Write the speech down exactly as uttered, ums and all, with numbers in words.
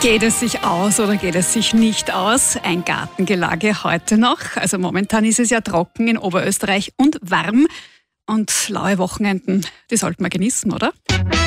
Geht es sich aus oder geht es sich nicht aus? Ein Gartengelage heute noch. Also momentan ist es ja trocken in Oberösterreich und warm. Und laue Wochenenden, die sollten wir genießen, oder?